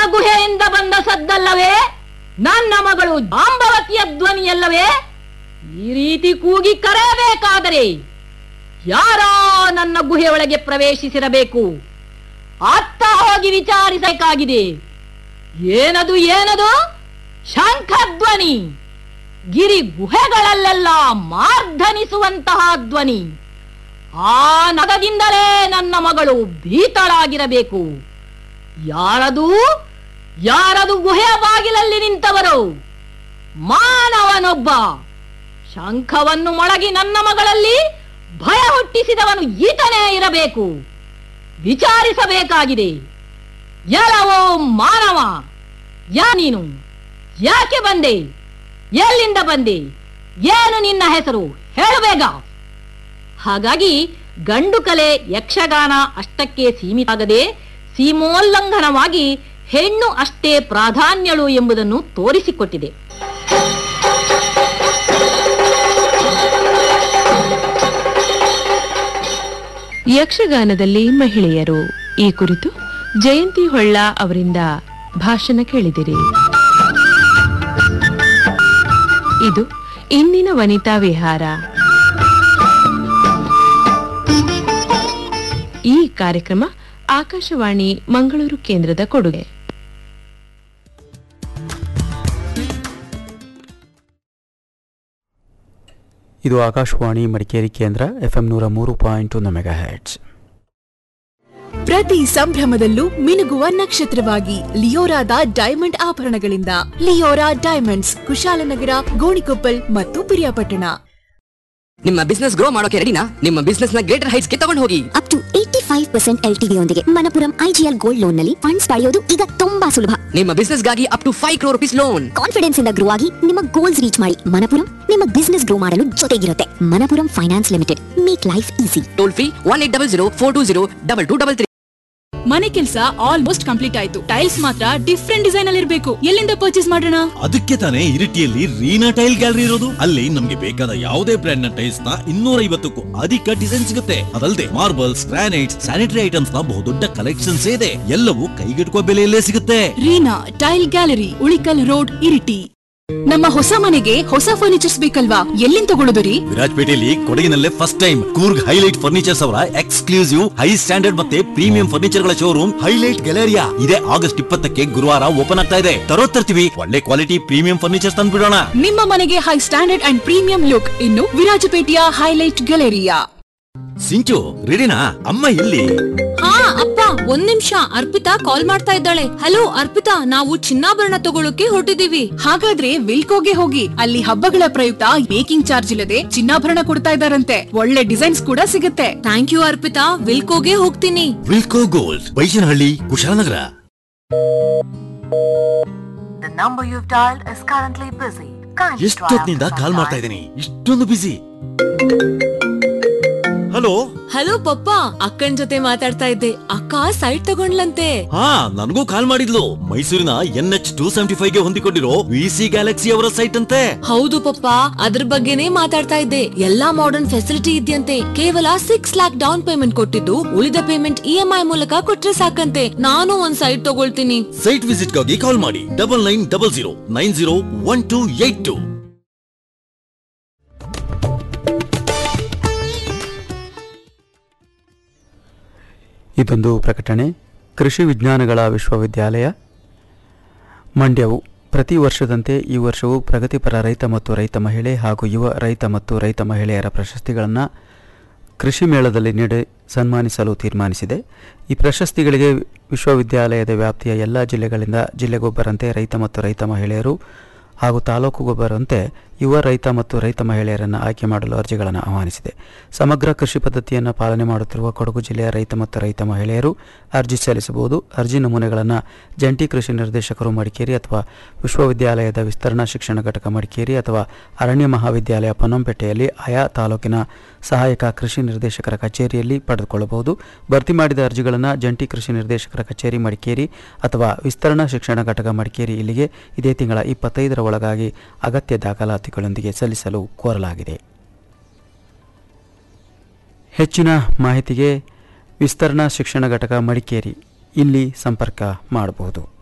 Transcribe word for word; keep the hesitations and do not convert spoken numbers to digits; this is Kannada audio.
ಗುಹೆಯಿಂದ ಬಂದ ಸದ್ದಲ್ಲವೇ? ನನ್ನ ಮಗಳು ಜಾಂಬವತಿಯ ಧ್ವನಿಯಲ್ಲವೇ? ಈ ರೀತಿ ಕೂಗಿ ಕರೆಯಬೇಕಾದರೆ ಯಾರೋ ನನ್ನ ಗುಹೆಯೊಳಗೆ ಪ್ರವೇಶಿಸಿರಬೇಕು. ಅತ್ತ ಹೋಗಿ ವಿಚಾರಿಸಬೇಕಾಗಿದೆ. ಏನದು ಏನದು? ಶಂಖಧ್ವನಿ. ಗಿರಿ ಗುಹೆಗಳಲ್ಲೆಲ್ಲ ಮಾರ್ಧನಿಸುವಂತಹ ಧ್ವನಿ. ಆ ನಗದಿಂದಲೇ ನನ್ನ ಮಗಳು ಭೀತಳಾಗಿರಬೇಕು. ಯಾರದು ಯಾರದು ಗುಹೆಯ ಬಾಗಿಲಲ್ಲಿ ನಿಂತವರು? ಮಾನವನೊಬ್ಬ. ಶಂಖವನ್ನು ಮೊಳಗಿ ನನ್ನ ಮಗಳಲ್ಲಿ ಭಯ ಹುಟ್ಟಿಸಿದವನು ಈತನೇ ಇರಬೇಕು. ವಿಚಾರಿಸಬೇಕಾಗಿದೆ. ಎಲ್ಲವೋ ಮಾನವ, ಯಾ ನೀನು? ಯಾಕೆ ಬಂದೆ? ಎಲ್ಲಿಂದ ಬಂದೆ? ಏನು ನಿನ್ನ ಹೆಸರು? ಹೇಳಬೇಗ. ಹಾಗಾಗಿ ಗಂಡು ಕಲೆ ಯಕ್ಷಗಾನ ಅಷ್ಟಕ್ಕೆ ಸೀಮಿತಾಗದೆ ಸೀಮೋಲ್ಲಂಘನವಾಗಿ ಹೆಣ್ಣು ಅಷ್ಟೇ ಪ್ರಾಧಾನ್ಯಳು ಎಂಬುದನ್ನು ತೋರಿಸಿಕೊಟ್ಟಿದೆ. ಯಕ್ಷಗಾನದಲ್ಲಿ ಮಹಿಳೆಯರು ಈ ಕುರಿತು ಜಯಂತಿ ಹೊಳ್ಳ ಅವರಿಂದ ಭಾಷಣ ಕೇಳಿದಿರಿ. ಇದು ಇಂದಿನ ವನಿತಾ ವಿಹಾರ. ಈ ಕಾರ್ಯಕ್ರಮ ಆಕಾಶವಾಣಿ ಮಂಗಳೂರು ಕೇಂದ್ರದ ಕೊಡುಗೆ. ಇದು ಆಕಾಶವಾಣಿ ಮಡಿಕೇರಿ ಕೇಂದ್ರ ಎಫ್ಎಂ ನೂರ ಮೂರು ಪಾಯಿಂಟ್ ಒಂದು ಮೆಗಾ ಹರ್ಟ್ಜ್. ಪ್ರತಿ ಸಂಭ್ರಮದಲ್ಲೂ ಮಿನುಗುವ ನಕ್ಷತ್ರವಾಗಿ ಲಿಯೋರಾದ diamond ಆಭರಣಗಳಿಂದ. Leora diamonds, Kushalnagar, Gonikoppal ಮತ್ತು ಪಿರಿಯಾಪಟ್ಟಣ. ನಿಮ್ಮ ಬಿಸ್ನೆಸ್ ಗ್ರೋ ಮಾಡೋಕೆ ರೆಡಿನಾ? ನಿಮ್ಮ ಬಿಸ್ನೆಸ್ ನ ಗ್ರೇಟರ್ ಹೈಟ್ಸ್ ಗೆ ತಗೊಂಡು ಹೋಗಿ. Up to eighty five percent L T V ಯೊಂದಿಗೆ ಮಣಪುರಂ ಐಜಿಎಲ್ ಗೋಲ್ಡ್ ಲೋನ್ ನಲ್ಲಿ ಫಂಡ್ಸ್ ಪಡೆಯೋದು ಈಗ ತುಂಬಾ ಸುಲಭ. ನಿಮ್ಮ ಬಿಸ್ನೆಸ್ ಗಾಗಿ up to five crore rupees loan. Confidence ಇಂದ ಗ್ರೋ ಆಗಿ ನಿಮ್ಮ ಗೋಲ್ಸ್ ರೀಚ್ ಮಾಡಿ. ಮಣಪುರಂ ನಿಮ್ಮ ಬಿಸ್ನೆಸ್ ಗ್ರೋ ಮಾಡಲು ಜೊತೆಗಿರುತ್ತೆ. Manappuram finance limited, make life easy. Toll free one eight double zero four two zero double two double three. ಮನೆ ಕೆಲಸ ಆಲ್ಮೋಸ್ಟ್ ಕಂಪ್ಲೀಟ್ ಆಯ್ತು. ಟೈಲ್ಸ್ ಮಾತ್ರ ಡಿಫ್ರೆಂಟ್ ಡಿಸೈನ್ ಅಲ್ಲಿ ಇರಬೇಕು. ಎಲ್ಲಿಂದ ಪರ್ಚೇಸ್ ಮಾಡೋಣ? ಅದಕ್ಕೆ ತಾನೇ ಇರಿಟಿಯಲ್ಲಿ ರೀನಾ ಟೈಲ್ ಗ್ಯಾಲರಿ ಇರೋದು. ಅಲ್ಲಿ ನಮ್ಗೆ ಬೇಕಾದ ಯಾವುದೇ ಬ್ರ್ಯಾಂಡ್ ನ ಟೈಲ್ಸ್ ನ ಇನ್ನೂರ ಐವತ್ತಕ್ಕೂ ಅಧಿಕ ಡಿಸೈನ್ ಸಿಗುತ್ತೆ. ಅದಲ್ಲದೆ ಮಾರ್ಬಲ್ಸ್, ಗ್ರಾನೈಟ್ಸ್, ಸ್ಯಾನಿಟರಿ ಐಟಮ್ಸ್ ನ ಬಹುದೊಡ್ಡ ಕಲೆಕ್ಷನ್ಸ್ ಇದೆ. ಎಲ್ಲವೂ ಕೈಗೆಟುಕುವ ಬೆಲೆಯಲ್ಲೇ ಸಿಗುತ್ತೆ. Reena tail gallery, Ulikkal road, Iritty. ನಮ್ಮ ಹೊಸ ಮನೆಗೆ ಹೊಸ ಫರ್ನಿಚರ್ಸ್ ಬೇಕಲ್ವಾ? ಎಲ್ಲಿಂದ ತಗೊಳ್ಳೋದು ರೀ? ವಿರಾಜಪೇಟೆಯಲ್ಲಿ ಕೊಡಗಿನಲ್ಲೇ first time Coorg highlight furnitures ಅವರ ಎಕ್ಸ್ಕ್ಲೂಸಿವ್ ಹೈ ಸ್ಟ್ಯಾಂಡರ್ಡ್ ಮತ್ತೆ ಪ್ರೀಮಿಯಂ ಫರ್ನಿಚರ್ ಗಳ ಶೋರೂಮ್ ಹೈಲೈಟ್ ಗ್ಯಾಲರಿಯಾ ಇದೆ. ಆಗಸ್ಟ್ ಇಪ್ಪತ್ತಕ್ಕೆ ಗುರುವಾರ ಓಪನ್ ಆಗ್ತಾ ಇದೆ. ತರೋ ತರ್ತೀವಿ ಒಳ್ಳೆ ಕ್ವಾಲಿಟಿ ಪ್ರೀಮಿಯಂ ಫರ್ನಿಚರ್ಸ್ ತಂದ್ಬಿಡೋಣ. ನಿಮ್ಮ ಮನೆಗೆ high standard and premium look ಇನ್ನು ವಿರಾಜಪೇಟೆಯ ಹೈಲೈಟ್ ಗ್ಯಾಲರಿಯಾ. ಸಿಂಚು ರೆಡಿನಾ? ಅಮ್ಮ ಇಲ್ಲಿ? ಹಾ ಅಪ್ಪ, ಒಂದ್ ನಿಮಿಷ. ಅರ್ಪಿತಾ ಕಾಲ್ ಮಾಡ್ತಾ ಇದ್ದಾಳೆ. ಹಲೋ ಅರ್ಪಿತಾ, ನಾವು ಚಿನ್ನಾಭರಣ ತಗೊಳ್ಳೋಕೆ ಹೊರಟಿದೀವಿ. ಹಾಗಾದ್ರೆ ವಿಲ್ಕೋಗೆ ಹೋಗಿ. ಅಲ್ಲಿ ಹಬ್ಬಗಳ ಪ್ರಯುಕ್ತ ಮೇಕಿಂಗ್ ಚಾರ್ಜ್ ಇಲ್ಲದೆ ಚಿನ್ನಾಭರಣ ಕೊಡ್ತಾ ಇದಾರಂತೆ. ಒಳ್ಳೆ ಡಿಸೈನ್ಸ್ ಕೂಡ ಸಿಗುತ್ತೆ. ಥ್ಯಾಂಕ್ ಯು ಅರ್ಪಿತಾ, ವಿಲ್ಕೋಗೆ ಹೋಗ್ತೀನಿ. ವಿಲ್ಕೋ ಗೋಲ್ಡ್, ಬೈಶನಹಳ್ಳಿ, ಕುಶಾಲನಗರ. ಎಷ್ಟೊತ್ತಿನಿಂದ ಕಾಲ್ ಮಾಡ್ತಾ ಇದ್ದೀನಿ, ಇಷ್ಟೊಂದು ಬಿಸಿ. ಹಲೋ ಹಲೋ ಪಪ್ಪ, ಅಕ್ಕನ್ ಜೊತೆ ಮಾತಾಡ್ತಾ ಇದ್ದೆ. ಅಕ್ಕ ಸೈಟ್ ತಗೊಂಡ್ಲಂತೆ. ಹಾ, ನನಗೂ ಕಾಲ್ ಮಾಡಿದ್ಲು. ಮೈಸೂರಿನ N H two seventy five ಗೆ ಹೊಂದಿಕೊಂಡಿರೋ ವಿ ಸಿ ಗ್ಯಾಲಕ್ಸಿ ಅವರ ಸೈಟ್ ಅಂತೆ. ಹೌದು ಪಪ್ಪ, ಅದ್ರ ಬಗ್ಗೆನೇ ಮಾತಾಡ್ತಾ ಇದ್ದೆ. ಎಲ್ಲಾ ಮಾಡರ್ನ್ ಫೆಸಿಲಿಟಿ ಇದೆಯಂತೆ. ಕೇವಲ ಸಿಕ್ಸ್ ಲ್ಯಾಕ್ ಡೌನ್ ಪೇಮೆಂಟ್ ಕೊಟ್ಟಿದ್ದು ಉಳಿದ ಪೇಮೆಂಟ್ ಇ ಎಂ ಐ ಮೂಲಕ ಕೊಟ್ರೆ ಸಾಕಂತೆ. ನಾನು ಒಂದ್ ಸೈಟ್ ತಗೊಳ್ತೀನಿ. ಸೈಟ್ ವಿಸಿಟ್ ಗಾಗಿ ಕಾಲ್ ಮಾಡಿ double nine double zero nine zero one two eight two. ಇದೊಂದು ಪ್ರಕಟಣೆ. ಕೃಷಿ ವಿಜ್ಞಾನಗಳ ವಿಶ್ವವಿದ್ಯಾಲಯ ಮಂಡ್ಯವು ಪ್ರತಿ ವರ್ಷದಂತೆ ಈ ವರ್ಷವೂ ಪ್ರಗತಿಪರ ರೈತ ಮತ್ತು ರೈತ ಮಹಿಳೆ ಹಾಗೂ ಯುವ ರೈತ ಮತ್ತು ರೈತ ಮಹಿಳೆಯರ ಪ್ರಶಸ್ತಿಗಳನ್ನು ಕೃಷಿ ಮೇಳದಲ್ಲಿ ನೀಡಿ ಸನ್ಮಾನಿಸಲು ತೀರ್ಮಾನಿಸಿದೆ. ಈ ಪ್ರಶಸ್ತಿಗಳಿಗೆ ವಿಶ್ವವಿದ್ಯಾಲಯದ ವ್ಯಾಪ್ತಿಯ ಎಲ್ಲ ಜಿಲ್ಲೆಗಳಿಂದ ಜಿಲ್ಲೆಗೊಬ್ಬರಂತೆ ರೈತ ಮತ್ತು ರೈತ ಮಹಿಳೆಯರು ಹಾಗೂ ತಾಲೂಕುಗೊಬ್ಬರಂತೆ ಯುವ ರೈತ ಮತ್ತು ರೈತ ಮಹಿಳೆಯರನ್ನು ಆಯ್ಕೆ ಮಾಡಲು ಅರ್ಜಿಗಳನ್ನು ಆಹ್ವಾನಿಸಿದೆ. ಸಮಗ್ರ ಕೃಷಿ ಪದ್ಧತಿಯನ್ನು ಪಾಲನೆ ಮಾಡುತ್ತಿರುವ ಕೊಡಗು ಜಿಲ್ಲೆಯ ರೈತ ಮತ್ತು ರೈತ ಮಹಿಳೆಯರು ಅರ್ಜಿ ಸಲ್ಲಿಸಬಹುದು. ಅರ್ಜಿ ನಮೂನೆಗಳನ್ನು ಜಂಟಿ ಕೃಷಿ ನಿರ್ದೇಶಕರು ಮಡಿಕೇರಿ ಅಥವಾ ವಿಶ್ವವಿದ್ಯಾಲಯದ ವಿಸ್ತರಣಾ ಶಿಕ್ಷಣ ಘಟಕ ಮಡಿಕೇರಿ ಅಥವಾ ಅರಣ್ಯ ಮಹಾವಿದ್ಯಾಲಯ ಪೊನ್ನಂಪೇಟೆಯಲ್ಲಿ ಆಯಾ ತಾಲೂಕಿನ ಸಹಾಯಕ ಕೃಷಿ ನಿರ್ದೇಶಕರ ಕಚೇರಿಯಲ್ಲಿ ಪಡೆದುಕೊಳ್ಳಬಹುದು. ಭರ್ತಿ ಮಾಡಿದ ಅರ್ಜಿಗಳನ್ನು ಜಂಟಿ ಕೃಷಿ ನಿರ್ದೇಶಕರ ಕಚೇರಿ ಮಡಿಕೇರಿ ಅಥವಾ ವಿಸ್ತರಣಾ ಶಿಕ್ಷಣ ಘಟಕ ಮಡಿಕೇರಿ ಇಲ್ಲಿಗೆ ಇದೇ ತಿಂಗಳ ಇಪ್ಪತ್ತೈದರ ಒಳಗಾಗಿ ಅಗತ್ಯ ದಾಖಲಾತಿಗಳೊಂದಿಗೆ ಸಲ್ಲಿಸಲು ಕೋರಲಾಗಿದೆ. ಹೆಚ್ಚಿನ ಮಾಹಿತಿಗೆ ವಿಸ್ತರಣಾ ಶಿಕ್ಷಣ ಘಟಕ ಮಡಿಕೇರಿ ಇಲ್ಲಿ ಸಂಪರ್ಕ ಮಾಡಬಹುದು.